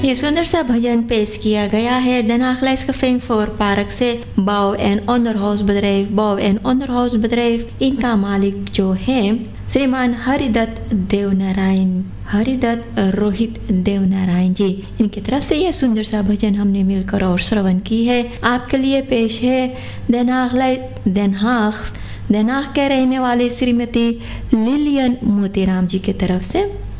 ये सुंदर सा भजन पेश किया गया है Den Haag Café voor park से bow and onderhoudsbedrijf। Bow and onderhoudsbedrijf इनका मालिक जो है श्रीमान हरिदत्त देवनारायण, हरिदत्त रोहित देवनारायण जी, इनकी तरफ से यह सुंदर सा भजन हमने मिलकर और श्रवण की है। आपके लिए पेश है Den Haag के रहने वाले श्रीमती लिलियन मोतीराम जी की तरफ से।